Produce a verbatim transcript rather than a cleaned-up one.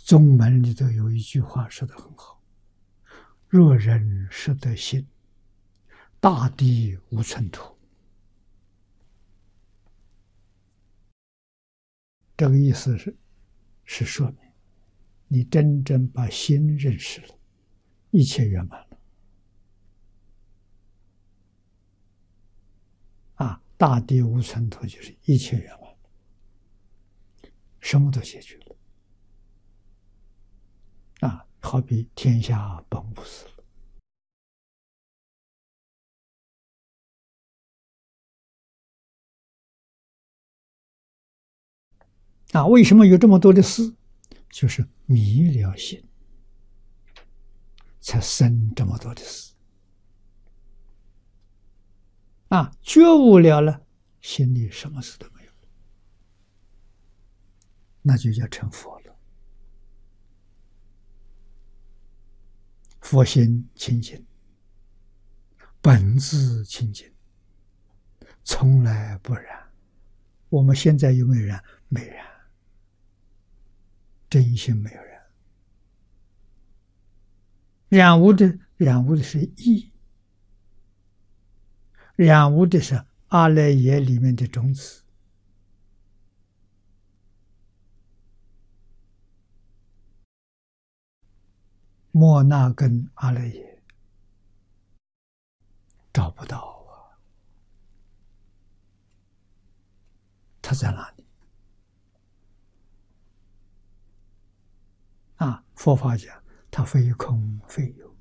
宗门里头有一句话说得很好：若人识得心，大地无寸土。这个意思是，是说明你真正把心认识了，一切圆满了。啊，大地无寸土就是一切圆满了，什么都解决了。啊，好比天下本无事了。啊，为什么有这么多的事？就是迷了心，才生这么多的事。啊，觉悟了了，心里什么事都没有，那就叫成佛了。佛心清净，本自清净，从来不染。我们现在有没有染？没染，真心没有染。染污的，染污的是意，染污的是阿赖耶里面的种子。莫那根阿赖耶找不到啊，它在哪里？啊，佛法讲它非空非有，